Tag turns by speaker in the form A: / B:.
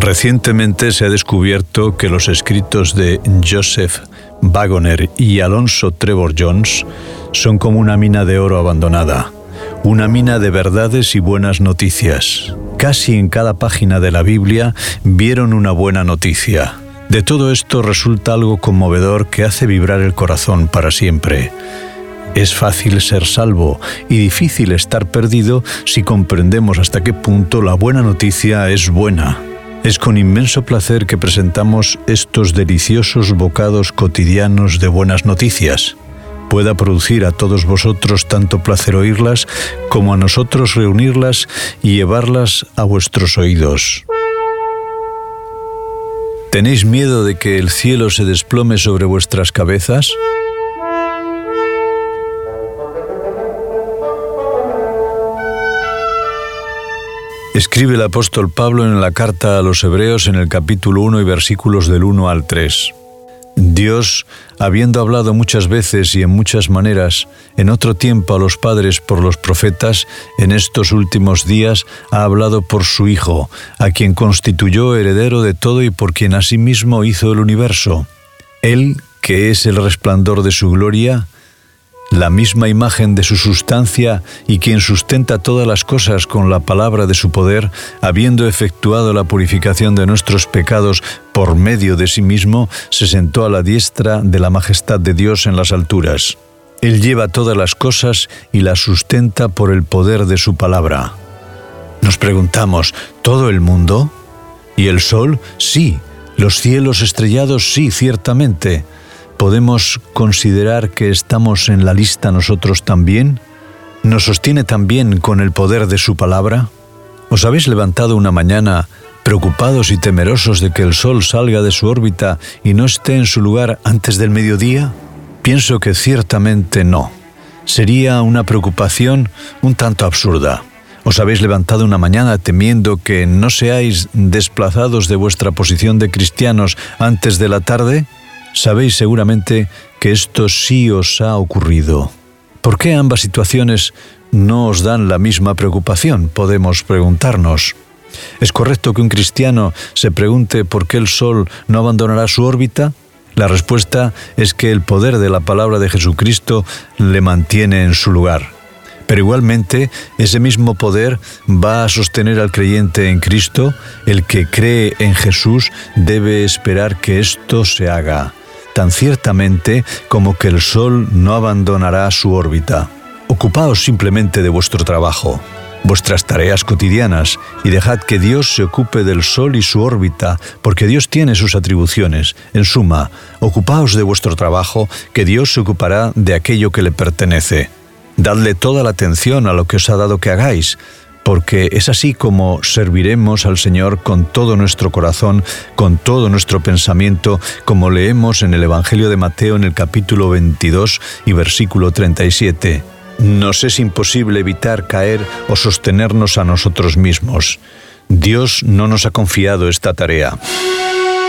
A: Recientemente se ha descubierto que los escritos de Joseph Waggoner y Alonzo Trevor Jones son como una mina de oro abandonada, una mina de verdades y buenas noticias. Casi en cada página de la Biblia vieron una buena noticia. De todo esto resulta algo conmovedor que hace vibrar el corazón para siempre. Es fácil ser salvo y difícil estar perdido si comprendemos hasta qué punto la buena noticia es buena. Es con inmenso placer que presentamos estos deliciosos bocados cotidianos de buenas noticias. Pueda producir a todos vosotros tanto placer oírlas como a nosotros reunirlas y llevarlas a vuestros oídos. ¿Tenéis miedo de que el cielo se desplome sobre vuestras cabezas? Escribe el apóstol Pablo en la carta a los Hebreos en el capítulo 1 y versículos del 1 al 3. Dios, habiendo hablado muchas veces y en muchas maneras, en otro tiempo a los padres por los profetas, en estos últimos días ha hablado por su Hijo, a quien constituyó heredero de todo y por quien asimismo hizo el universo. Él, que es el resplandor de su gloria, la misma imagen de su sustancia y quien sustenta todas las cosas con la palabra de su poder, habiendo efectuado la purificación de nuestros pecados por medio de sí mismo, se sentó a la diestra de la majestad de Dios en las alturas. Él lleva todas las cosas y las sustenta por el poder de su palabra. Nos preguntamos, ¿todo el mundo? ¿Y el sol? Sí. ¿Los cielos estrellados? Sí, ciertamente. ¿Podemos considerar que estamos en la lista nosotros también? ¿Nos sostiene también con el poder de su palabra? ¿Os habéis levantado una mañana preocupados y temerosos de que el sol salga de su órbita y no esté en su lugar antes del mediodía? Pienso que ciertamente no. Sería una preocupación un tanto absurda. ¿Os habéis levantado una mañana temiendo que no seáis desplazados de vuestra posición de cristianos antes de la tarde? Sabéis seguramente que esto sí os ha ocurrido. ¿Por qué ambas situaciones no os dan la misma preocupación? Podemos preguntarnos. ¿Es correcto que un cristiano se pregunte por qué el Sol no abandonará su órbita? La respuesta es que el poder de la palabra de Jesucristo le mantiene en su lugar. Pero igualmente, ese mismo poder va a sostener al creyente en Cristo. El que cree en Jesús debe esperar que esto se haga, tan ciertamente como que el Sol no abandonará su órbita. Ocupaos simplemente de vuestro trabajo, vuestras tareas cotidianas, y dejad que Dios se ocupe del Sol y su órbita, porque Dios tiene sus atribuciones. En suma, ocupaos de vuestro trabajo, que Dios se ocupará de aquello que le pertenece. Dadle toda la atención a lo que os ha dado que hagáis, porque es así como serviremos al Señor con todo nuestro corazón, con todo nuestro pensamiento, como leemos en el Evangelio de Mateo en el capítulo 22 y versículo 37. Nos es imposible evitar caer o sostenernos a nosotros mismos. Dios no nos ha confiado esta tarea.